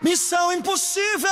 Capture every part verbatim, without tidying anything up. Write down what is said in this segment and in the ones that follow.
Missão Impossível!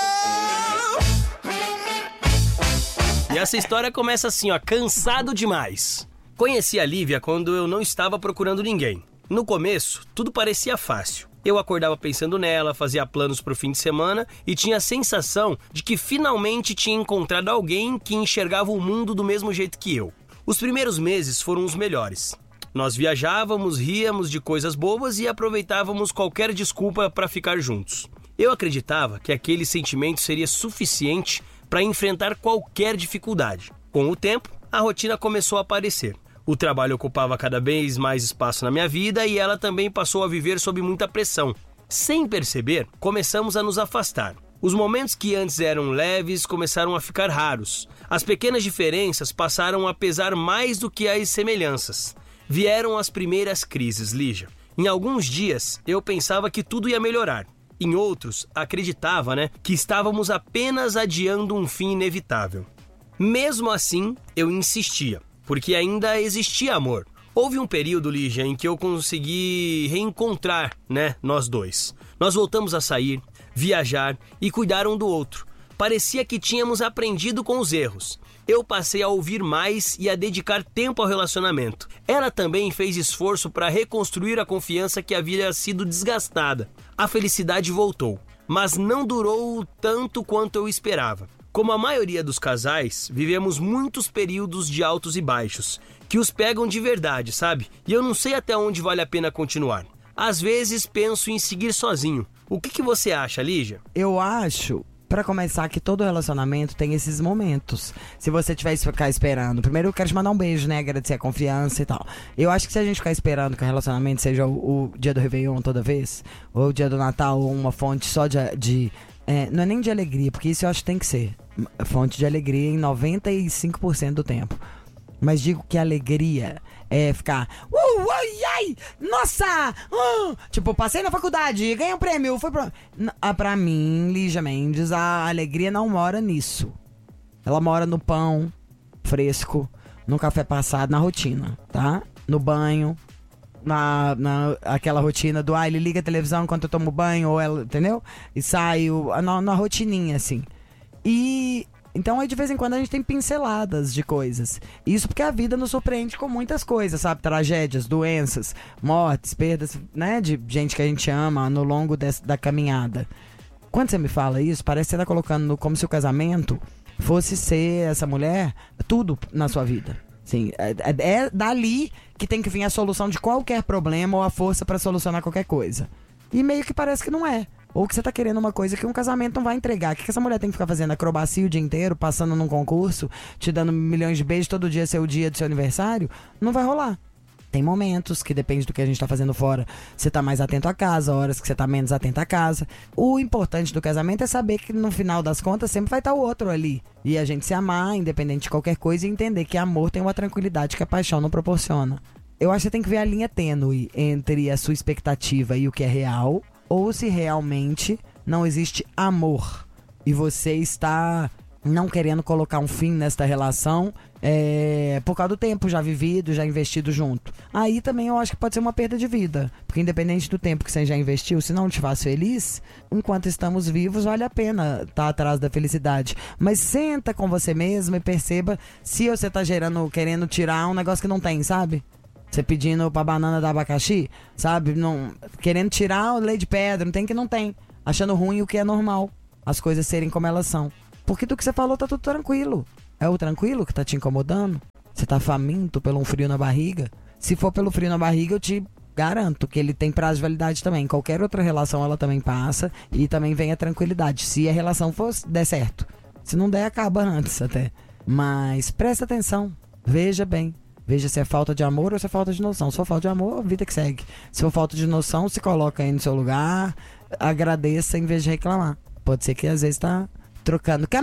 E essa história começa assim, ó, cansado demais. Conheci a Lívia quando eu não estava procurando ninguém. No começo, tudo parecia fácil. Eu acordava pensando nela, fazia planos para o fim de semana e tinha a sensação de que finalmente tinha encontrado alguém que enxergava o mundo do mesmo jeito que eu. Os primeiros meses foram os melhores. Nós viajávamos, ríamos de coisas bobas e aproveitávamos qualquer desculpa para ficar juntos. Eu acreditava que aquele sentimento seria suficiente para enfrentar qualquer dificuldade. Com o tempo, a rotina começou a aparecer. O trabalho ocupava cada vez mais espaço na minha vida e ela também passou a viver sob muita pressão. Sem perceber, começamos a nos afastar. Os momentos que antes eram leves começaram a ficar raros. As pequenas diferenças passaram a pesar mais do que as semelhanças. Vieram as primeiras crises, Lígia. Em alguns dias, eu pensava que tudo ia melhorar. Em outros, acreditava, né, que estávamos apenas adiando um fim inevitável. Mesmo assim, eu insistia, porque ainda existia amor. Houve um período, Lígia, em que eu consegui reencontrar, né, nós dois. Nós voltamos a sair, viajar e cuidar um do outro. Parecia que tínhamos aprendido com os erros. Eu passei a ouvir mais e a dedicar tempo ao relacionamento. Ela também fez esforço para reconstruir a confiança que havia sido desgastada. A felicidade voltou, mas não durou tanto quanto eu esperava. Como a maioria dos casais, vivemos muitos períodos de altos e baixos, que os pegam de verdade, sabe? E eu não sei até onde vale a pena continuar. Às vezes penso em seguir sozinho. O que, que você acha, Lígia? Eu acho, pra começar, que todo relacionamento tem esses momentos. Se você tiver que ficar esperando, primeiro eu quero te mandar um beijo, né? Agradecer a confiança e tal. Eu acho que se a gente ficar esperando que o relacionamento seja o, o dia do Réveillon toda vez, ou o dia do Natal, ou uma fonte só de... de é, não é nem de alegria, porque isso eu acho que tem que ser fonte de alegria em noventa e cinco por cento do tempo. Mas digo que a alegria é ficar uh, ai, ai, nossa, uh, tipo, passei na faculdade, ganhei um prêmio, foi pra... Ah, pra mim, Lígia Mendes, a alegria não mora nisso. Ela mora no pão fresco, no café passado, na rotina, tá? No banho, na, na aquela rotina do, ah, ele liga a televisão enquanto eu tomo banho, ou ela, entendeu? E saio, na, na rotininha, assim. E... Então aí de vez em quando a gente tem pinceladas de coisas. Isso porque a vida nos surpreende com muitas coisas, sabe? Tragédias, doenças, mortes, perdas, né? De gente que a gente ama no longo dessa, da caminhada. Quando você me fala isso, parece que você tá colocando no, como se o casamento fosse ser essa mulher tudo na sua vida. Sim, é, é dali que tem que vir a solução de qualquer problema ou a força pra solucionar qualquer coisa. E meio que parece que não é. Ou que você tá querendo uma coisa que um casamento não vai entregar. O que, que essa mulher tem que ficar fazendo? Acrobacia o dia inteiro, passando num concurso, te dando milhões de beijos todo dia, seu dia do seu aniversário? Não vai rolar. Tem momentos que depende do que a gente tá fazendo fora. Você tá mais atento à casa, horas que você tá menos atento à casa. O importante do casamento é saber que no final das contas sempre vai estar o outro ali. E a gente se amar, independente de qualquer coisa, e entender que amor tem uma tranquilidade que a paixão não proporciona. Eu acho que você tem que ver a linha tênue entre a sua expectativa e o que é real, ou se realmente não existe amor e você está não querendo colocar um fim nesta relação é, por causa do tempo já vivido, já investido junto. Aí também eu acho que pode ser uma perda de vida, porque independente do tempo que você já investiu, se não te faz feliz, enquanto estamos vivos vale a pena estar atrás da felicidade. Mas senta com você mesmo e perceba se você está gerando, querendo tirar um negócio que não tem, sabe? Você pedindo pra banana da abacaxi, sabe? Não, querendo tirar o leite de pedra, não tem que não tem. Achando ruim o que é normal. As coisas serem como elas são. Porque do que você falou tá tudo tranquilo. É o tranquilo que tá te incomodando? Você tá faminto pelo um frio na barriga? Se for pelo frio na barriga, eu te garanto que ele tem prazo de validade também. Qualquer outra relação ela também passa e também vem a tranquilidade. Se a relação for, der certo. Se não der, acaba antes até. Mas presta atenção. Veja bem. Veja se é falta de amor ou se é falta de noção. Se for falta de amor, vida que segue. Se for falta de noção, se coloca aí no seu lugar, agradeça em vez de reclamar. Pode ser que às vezes tá trocando